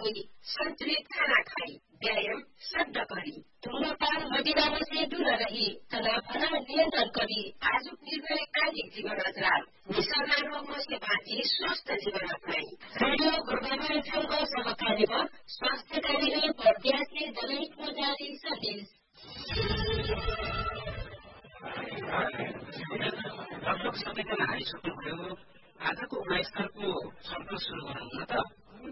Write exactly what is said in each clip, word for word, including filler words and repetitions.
सोई, संतुलित खाना खाई, व्यायाम शब्द करी, धूम्रपान मदिरामा से दूर रही, तनाव नियन्त्रण करी, आजुक निर्णय कार्य जीवन अजराल, निशा रोगों से बाँची स्वस्थ जीवन अपनाई। रेडियो गोर्खाल्यान्डको सहकार्यमा स्वास्थ्य कार्यालय प्रत्याशले जनहितमा जारी सन्देश। लगभग सबैजना आइसक्नुभयो। आजको गुणस्तरको छलफल सुरु गरौँ न त।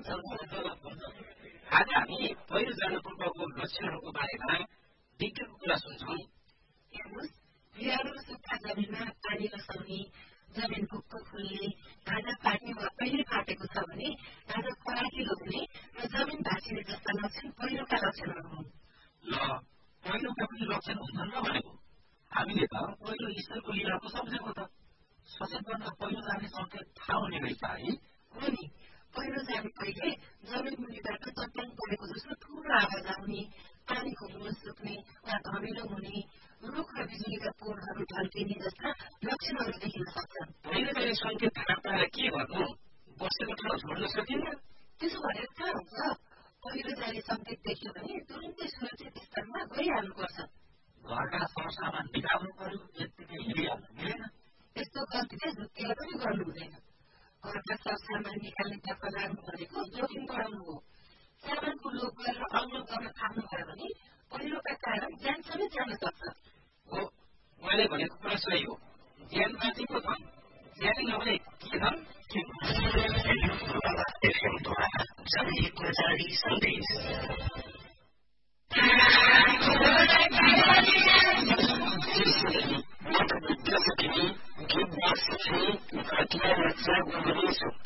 आज हामी पहिरो जानु पूर्वको लक्षणहरूको बारेमा विज्ञको कुरा सुन्छौँ। हेर्नुहोस्, बिरालो सुक्खा जमिनमा पानी रसाउने, जमिन भुक्क फुल्ने, घाँटा फाट्ने वा पहिले फाटेको छ भने घाँटा फराकिलो हुने र जमिन भाँचिने जस्ता लक्षण पहिरोका लक्षणहरू हुन्। ल, पहिरोका पनि लक्षण हुन्छन् र भनेको हामीले त पहिलो ईश्वरको लीलाको सम्झेको त। सचेत बन्न पहिरो जाने सङ्केत थाहा हुने रहेछ है। हो नि, पहिरो जाने पहिले जमिन मुनिबाट चट्याङ परेको जस्तो ठुलो आवाज आउने, पानी खुम्नु सुक्ने वा धमिलो हुने, रुख र बिजुलीका पोलहरू ढल्किने जस्ता लक्षणहरू देखिन सक्छन्। पहिरो जाने सङ्केत थाहा पाएर के गर्नु? बसेको ठाउँ छोड्न सकिन्न? त्यसो भनेर कहाँ हुन्छ? पहिरो जाने सङ्केत देख्यो भने तुरुन्तै सुरक्षित स्थानमा गइहाल्नुपर्छ। घरका सरसामान निकाल्नु पर्यो, यत्तिकै हिँडिहाल्नु मिलेन। यस्तो गल्तीले झुक्किएर पनि गर्नु हुँदैन। घरका सरसामान निकाल्नेतर्फ लाग्नु भनेको जोखिम बढाउनु हो। सामानको लोभ गरेर अग्लो गर्न थाल्नुभयो भने पहिरोका कारण ज्यान समेत जान सक्छ। हो, मैले भनेको कुरा सही हो। ज्यान बाँचेको छ, ज्यान नभए के धन के जनहितमा जारी सन्देश। घटिया र चाप गर्ने